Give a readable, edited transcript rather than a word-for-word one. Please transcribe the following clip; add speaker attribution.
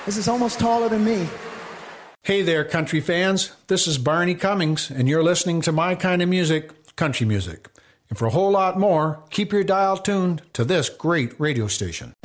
Speaker 1: This is almost taller than me.
Speaker 2: Hey there, country fans. This is Barney Cummings, and you're listening to my kind of music, country music. And for a whole lot more, keep your dial tuned to this great radio station.